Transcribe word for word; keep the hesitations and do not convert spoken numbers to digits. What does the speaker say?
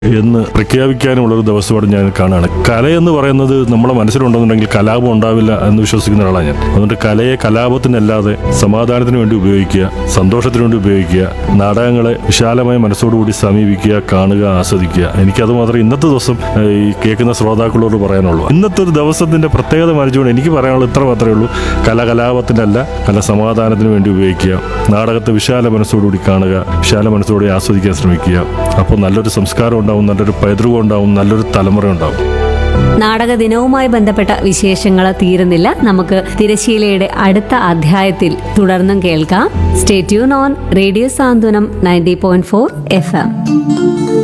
എന്ന് പ്രഖ്യാപിക്കാനുള്ളൊരു ദിവസമാണ് ഞാൻ കാണുകയാണ്. കലയെന്ന് പറയുന്നത് നമ്മുടെ മനസ്സിലുണ്ടെന്നുണ്ടെങ്കിൽ കലാപം ഉണ്ടാവില്ല എന്ന് വിശ്വസിക്കുന്ന ഒരാളാണ് ഞാൻ. അതുകൊണ്ട് കലയെ കലാപത്തിനല്ലാതെ സമാധാനത്തിന് വേണ്ടി ഉപയോഗിക്കുക, സന്തോഷത്തിന് വേണ്ടി ഉപയോഗിക്കുക, നാടകങ്ങളെ വിശാലമായ മനസ്സോടുകൂടി സമീപിക്കുക, കാണുക, ആസ്വദിക്കുക. എനിക്കത് മാത്രമേ ഇന്നത്തെ ദിവസം ഈ കേൾക്കുന്ന ശ്രോതാക്കളോട് പറയാനുള്ളൂ. ഇന്നത്തെ ഒരു ദിവസത്തിന്റെ പ്രത്യേകത മാനിച്ചുകൊണ്ട് എനിക്ക് പറയാനുള്ളത് ഇത്ര മാത്രമേ ഉള്ളൂ. കല കലാപത്തിനല്ല, കല സമാധാനത്തിന് വേണ്ടി ഉപയോഗിക്കുക, നാടകത്തെ വിശാല മനസ്സോടുകൂടി കാണുക, വിശാല മനസ്സോടെ ആസ്വദിക്കാൻ ശ്രമിക്കുക. അപ്പോൾ നല്ലൊരു സംസ്കാരം ഉണ്ടാവും, നല്ലൊരു പൈതൃകം ഉണ്ടാവും, നല്ലൊരു തലമുറ ഉണ്ടാവും. നാടക ദിനവുമായി ബന്ധപ്പെട്ട വിശേഷങ്ങൾ തീരുന്നില്ല. നമുക്ക് തിരശീലയുടെ അടുത്ത അധ്യായത്തിൽ തുടർന്നും കേൾക്കാം. Stay tune on radio Santhwanam ninety point four F M.